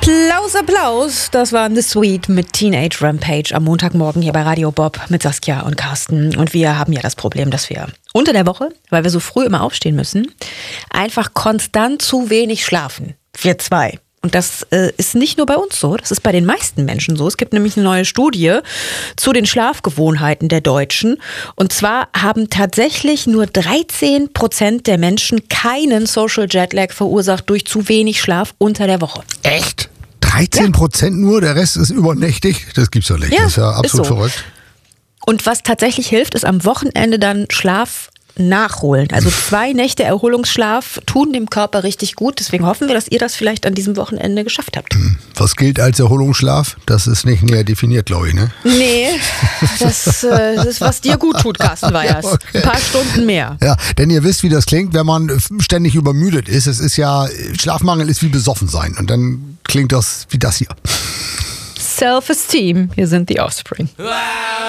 Applaus, das war The Sweet mit Teenage Rampage am Montagmorgen hier bei Radio Bob mit Saskia und Carsten. Und wir haben ja das Problem, dass wir unter der Woche, weil wir so früh immer aufstehen müssen, einfach konstant zu wenig schlafen. Wir zwei. Und das ist nicht nur bei uns so, das ist bei den meisten Menschen so. Es gibt nämlich eine neue Studie zu den Schlafgewohnheiten der Deutschen. Und zwar haben tatsächlich nur 13% der Menschen keinen Social Jetlag verursacht durch zu wenig Schlaf unter der Woche. Echt? 13% nur, der Rest ist übernächtig? Das gibt's doch nicht. Ja, das ist ja absolut ist so. verrückt. Und was tatsächlich hilft, ist am Wochenende dann Schlaf nachholen. Also 2 Nächte Erholungsschlaf tun dem Körper richtig gut. Deswegen hoffen wir, dass ihr das vielleicht an diesem Wochenende geschafft habt. Was gilt als Erholungsschlaf? Das ist nicht näher definiert, glaube ich, ne? Nee, das ist, was dir gut tut, Carsten Weyers. Okay. Ein paar Stunden mehr. Ja, denn ihr wisst, wie das klingt, wenn man ständig übermüdet ist. Es ist ja, Schlafmangel ist wie besoffen sein. Und dann klingt das wie das hier. Self-Esteem, hier sind die Offspring.